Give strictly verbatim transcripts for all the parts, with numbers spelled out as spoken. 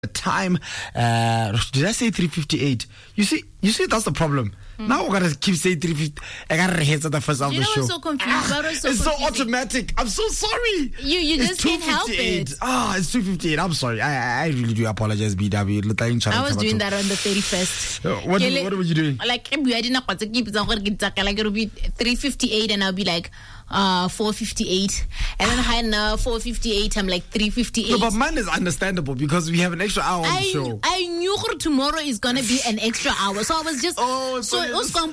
time. Uh, did I say three fifty-eight? You see, you see, that's the problem. Mm. Now we're gonna keep saying three fifty. I gotta hit at the first of the show. So confused. Ah, it's so, so automatic. I'm so sorry. You you it's just can't help it. Ah, oh, it's two fifty-eight. I'm sorry. I I really do apologize, B W. I was doing that on the thirty-first. Uh, what, what, what were you doing? Like I didn't know what to keep. Like it'll be three fifty-eight, and I'll be like. Uh, four fifty-eight, and then high now four fifty-eight. I'm like three fifty-eight. No, but mine is understandable because we have an extra hour on I, the show. I knew tomorrow is gonna be an extra hour, so I was just oh, so it was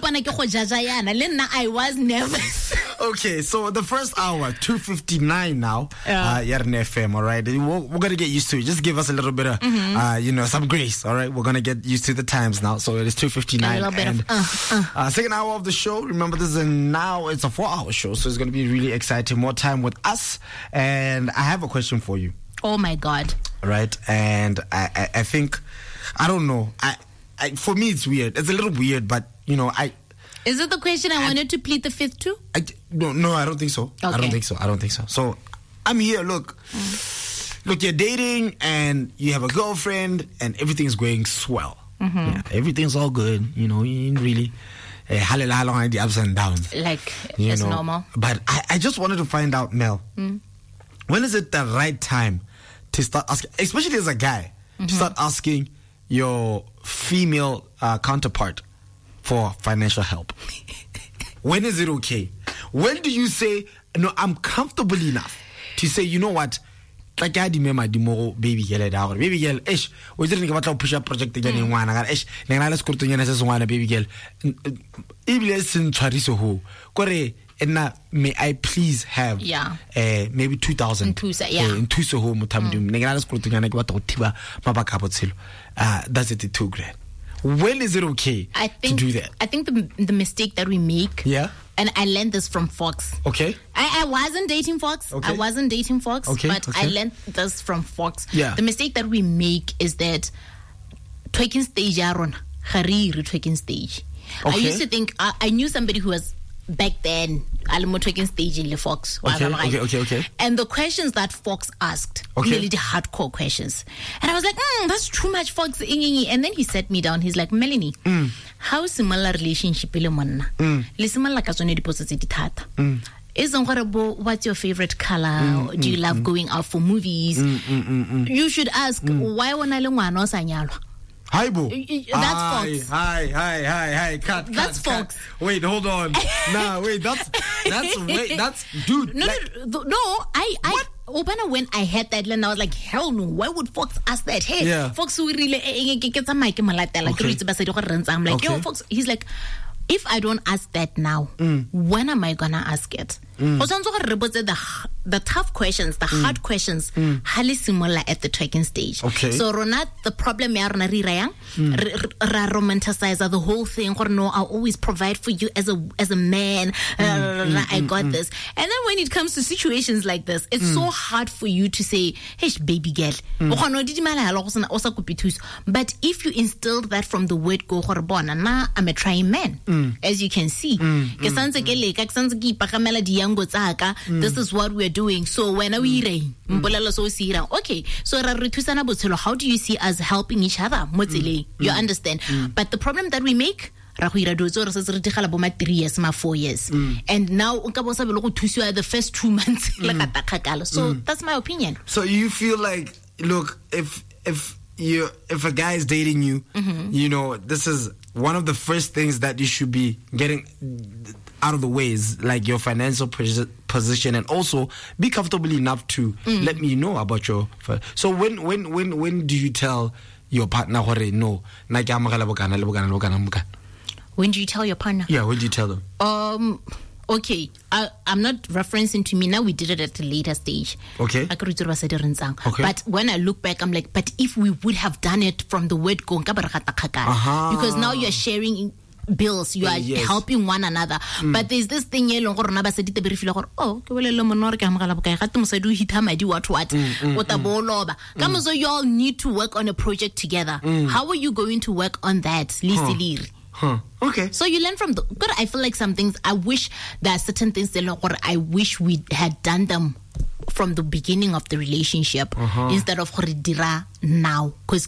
I was nervous. Okay, so the first hour, two fifty-nine now. Yeah, uh, you're an F M, all right. We're, we're gonna get used to it. Just give us a little bit of, mm-hmm. uh, you know, some grace, all right. We're gonna get used to the times now. So it is two fifty-nine. A little bit and, of uh, uh. Uh, second hour of the show. Remember, this is a now it's a four-hour show, so it's gonna be really exciting. More time with us, and I have a question for you. Oh my God! Right, and I, I, I think I don't know. I, I, for me, it's weird. It's a little weird, but you know, I. Is it the question I, I wanted to plead the fifth to? I, no, no, I don't think so. Okay. I don't think so. I don't think so. So, I'm here. Look, mm. look, you're dating, and you have a girlfriend, and everything's going swell. Mm-hmm. Yeah, everything's all good. You know, you ain't really. Uh, the ups and downs, like you it's know. normal. But I, I just wanted to find out, Mel, mm. when is it the right time to start asking, especially as a guy, mm-hmm. to start asking your female uh, counterpart for financial help? When is it okay? When do you say, no, I'm comfortable enough to say, you know what? Like I remember the more baby girl down. Baby girl, ish. We didn't get a push up project again in one. I ish. Then I let's go to Genesis one baby girl. Iblis in Chariso who. Kore, and may I please have yeah. uh, maybe two thousand. In Tusa, yeah. In Tusa home, Mutamdum. Then I let's go to Genesis Tiba, Mabakapotzil. Uh, that's it, two grand. When is it okay I think, to do that? I think the the mistake that we make. Yeah. And I learned this from Fox. Okay. I, I wasn't dating Fox. Okay. I wasn't dating Fox. Okay. But okay. I learned this from Fox. Yeah. The mistake that we make is that twerking stage aron hariri twerking stage. Okay. I used to think I, I knew somebody who was back then alimo twerking stage in the Fox. Okay. Okay. Okay. Okay. And the questions that Fox asked, okay. really the hardcore questions, and I was like, mm, that's too much, Fox. And then he sat me down. He's like, Melanie, mm. how similar relationship ile monna? Mm. Le similar ka tsone dipotso tse di thata. Mm. Isn't what's your favorite color? Mm, Do you mm, love mm. going out for movies? Mm, mm, mm, mm. You should ask mm. why wona le ngwana o sa nyalwa. Hi, boo. That's hi, Fox. Hi, hi, hi, hi. Cut, cut, That's cut. Fox. Wait, hold on. Nah, wait. That's that's wait. That's dude. No, like, no, no. I, I. Obana, when I heard that, I was like, hell no. Why would Fox ask that? Hey, yeah. Fox, we really get some mic. I'm like, I'm like, yo, Fox. He's like, if I don't ask that now, mm. when am I gonna ask it? Mm. The the tough questions, the mm. hard questions, mm. highly similar at the twerking stage. Okay. So Ronat, the problem ya rona ri rayang, ra romanticize the whole thing. Or no, I'll always provide for you as a as a man. Mm. Uh, I got mm. this. And then when it comes to situations like this, it's mm. so hard for you to say, "Hey, baby girl." Mm. But if you instilled that from the word go, I'm a trying man. Mm. As you can see, mm. Mm. this is what we're doing. So when are we mm. mm. okay, so how do you see us helping each other? Mm. You understand? Mm. But the problem that we make, three years, four years, mm. and now the first two months. Mm. So mm. that's my opinion. So you feel like, look, if if you if a guy is dating you, mm-hmm. you know, this is one of the first things that you should be getting out of the way is like your financial position, and also be comfortable enough to mm. let me know about your. So when when when when do you tell your partner no? When do you tell your partner? Yeah, when do you tell them? Um. Okay, I, I'm not referencing to me now. We did it at a later stage. Okay. Okay. But when I look back, I'm like, but if we would have done it from the word go, uh-huh. because now you're sharing bills, you are yes. helping one another. Mm. But there's this thing oh, what what mm. so you all need to work on a project together. Mm. How are you going to work on that? Huh. Huh. Okay. So you learn from the but I feel like some things I wish there are certain things that I wish we had done them from the beginning of the relationship Uh-huh. instead of gore dira now, because